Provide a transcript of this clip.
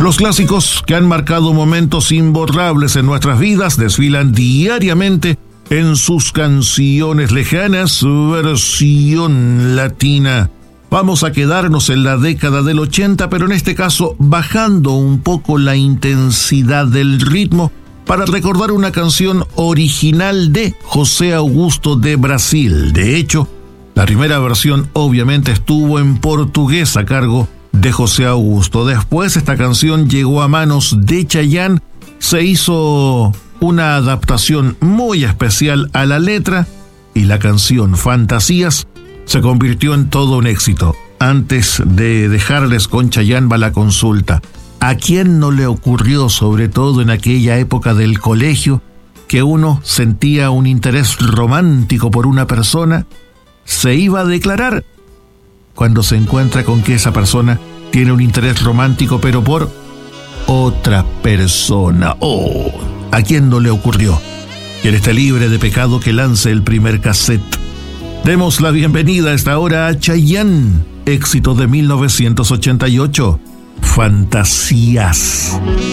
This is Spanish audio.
Los clásicos que han marcado momentos imborrables en nuestras vidas desfilan diariamente en sus canciones lejanas, versión latina. Vamos a quedarnos en la década del 80, pero en este caso bajando un poco la intensidad del ritmo para recordar una canción original de José Augusto de Brasil. De hecho, la primera versión obviamente estuvo en portugués a cargo de José Augusto. Después esta canción llegó a manos de Chayanne, se hizo una adaptación muy especial a la letra y la canción Fantasías se convirtió en todo un éxito. Antes de dejarles con Chayanne va la consulta. ¿A quién no le ocurrió, sobre todo en aquella época del colegio, que uno sentía un interés romántico por una persona, se iba a declarar cuando se encuentra con que esa persona tiene un interés romántico pero por otra persona? Oh, ¿a quién no le ocurrió? Quien esté libre de pecado que lance el primer cassette. Demos la bienvenida a esta hora a Chayanne, éxito de 1988, Fantasías.